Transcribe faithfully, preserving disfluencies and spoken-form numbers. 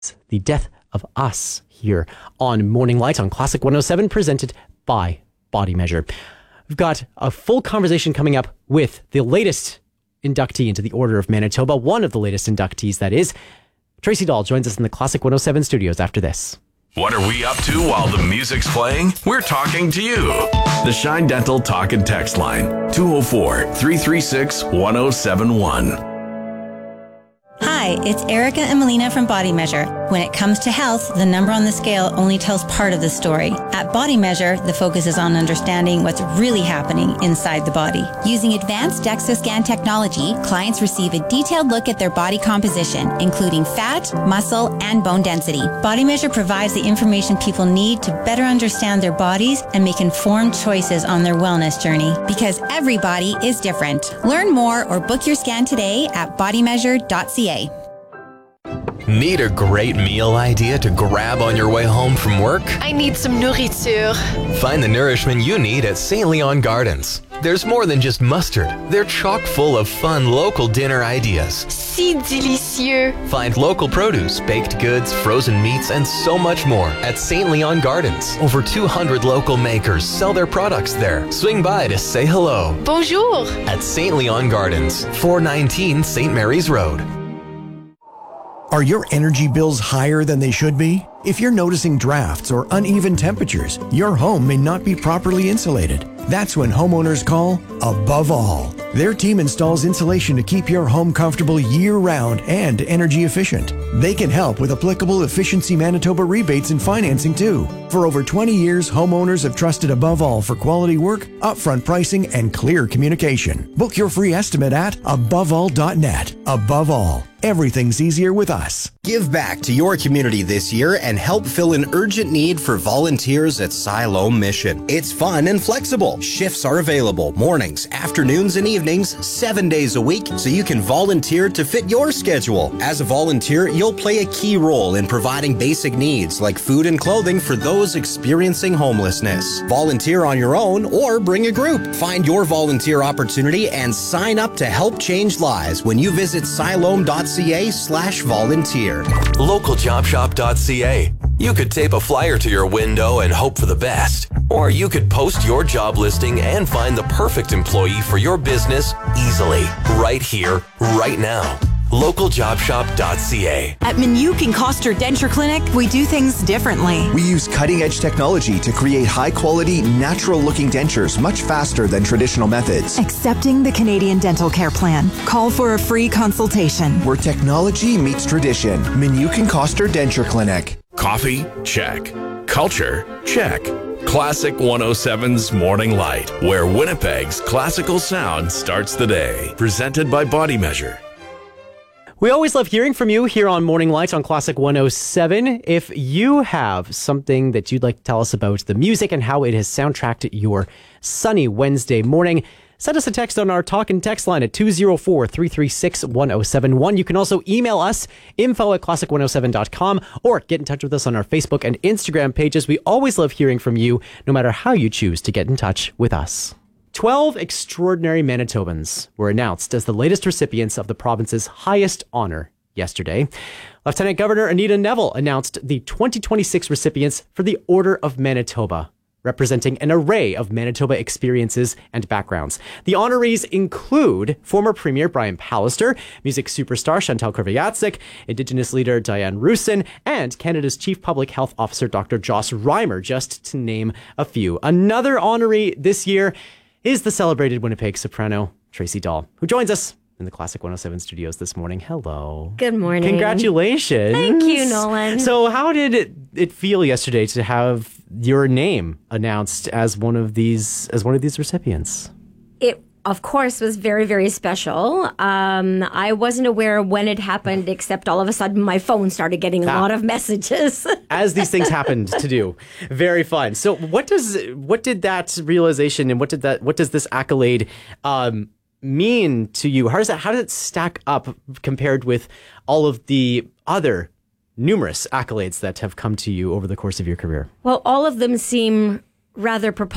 The Death of Us here on Morning Light on Classic one oh seven, presented by Body Measure. We've got a full conversation coming up with the latest inductee into the Order of Manitoba, one of the latest inductees, that is. Tracy Dahl joins us in the Classic one oh seven studios after this. What are we up to while the music's playing? We're talking to you. The Shine Dental Talk and Text Line, two oh four, three three six, one oh seven one. Hi, it's Erica and Melina from Body Measure. When it comes to health, the number on the scale only tells part of the story. At Body Measure, the focus is on understanding what's really happening inside the body. Using advanced DEXA scan technology, clients receive a detailed look at their body composition, including fat, muscle, and bone density. Body Measure provides the information people need to better understand their bodies and make informed choices on their wellness journey. Because every body is different. Learn more or book your scan today at body measure dot c a. Need a great meal idea to grab on your way home from work? I need some nourriture. Find the nourishment you need at Saint Leon Gardens. There's more than just mustard. They're chock full of fun local dinner ideas. Si délicieux. Find local produce, baked goods, frozen meats, and so much more at Saint Leon Gardens. Over two hundred local makers sell their products there. Swing by to say hello. Bonjour. At Saint Leon Gardens, four nineteen Saint Mary's Road. Are your energy bills higher than they should be? If you're noticing drafts or uneven temperatures, your home may not be properly insulated. That's when homeowners call Above All. Their team installs insulation to keep your home comfortable year-round and energy efficient. They can help with applicable Efficiency Manitoba rebates and financing too. For over twenty years, homeowners have trusted Above All for quality work, upfront pricing, and clear communication. Book your free estimate at above all dot net. Above All, everything's easier with us. Give back to your community this year and help fill an urgent need for volunteers at Siloam Mission. It's fun and flexible. Shifts are available mornings, afternoons, and evenings, seven days a week, so you can volunteer to fit your schedule. As a volunteer, you'll play a key role in providing basic needs like food and clothing for those experiencing homelessness. Volunteer on your own or bring a group. Find your volunteer opportunity and sign up to help change lives when you visit siloam dot c a slash volunteer. local job shop dot c a. You could tape a flyer to your window and hope for the best. Or you could post your job listing and find the perfect employee for your business easily, right here, right now. local job shop dot c a. At Minuk and Koster Denture Clinic, we do things differently. We use cutting-edge technology to create high-quality, natural-looking dentures much faster than traditional methods. Accepting the Canadian Dental Care Plan. Call for a free consultation. Where technology meets tradition. Minuk and Koster Denture Clinic. Coffee? Check. Culture? Check. Classic one oh seven's Morning Light, where Winnipeg's classical sound starts the day. Presented by Body Measure. We always love hearing from you here on Morning Light on Classic one oh seven. If you have something that you'd like to tell us about the music and how it has soundtracked your sunny Wednesday morning, send us a text on our talk and text line at two oh four, three three six, one oh seven one. You can also email us, info at classic one oh seven dot com, or get in touch with us on our Facebook and Instagram pages. We always love hearing from you, no matter how you choose to get in touch with us. twelve extraordinary Manitobans were announced as the latest recipients of the province's highest honor yesterday. Lieutenant Governor Anita Neville announced the twenty twenty-six recipients for the Order of Manitoba, representing an array of Manitoba experiences and backgrounds. The honorees include former Premier Brian Pallister, music superstar Chantal Kreviatsik, Indigenous leader Diane Roussin, and Canada's Chief Public Health Officer Doctor Joss Reimer, just to name a few. Another honoree this year is the celebrated Winnipeg soprano Tracy Dahl, who joins us in the Classic one oh seven studios this morning. Hello. Good morning. Congratulations. Thank you, Nolan. So how did it, it feel yesterday to have your name announced as one of these as one of these recipients? It, of course, was very, very special. Um, I wasn't aware when it happened, except all of a sudden my phone started getting a ah. lot of messages. As these things happened to do. Very fun. So what does what did that realization and what did that what does this accolade um mean to you? How does that how does it stack up compared with all of the other numerous accolades that have come to you over the course of your career? Well, all of them seem rather preposterous.